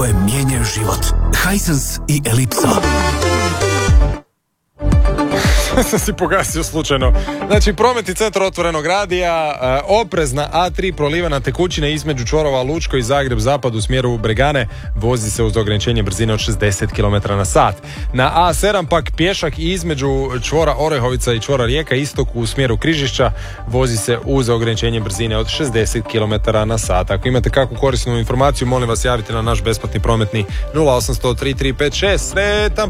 koje mijenjaju život. Hisense i Elipso. Sam si pogasio slučajno. Znači, prometni centar Otvorenog radija, oprezna A3 prolivena tekućina između čvorova Lučko i Zagreb zapad u smjeru Bregane, vozi se uz ograničenje brzine od 60 km na sat. Na A7 pak pješak između čvora Orehovica i čvora Rijeka istok u smjeru Križišća, vozi se uz ograničenje brzine od 60 km na sat. Ako imate kakvu korisnu informaciju, molim vas javite na naš besplatni prometni 0800 3356. Sretan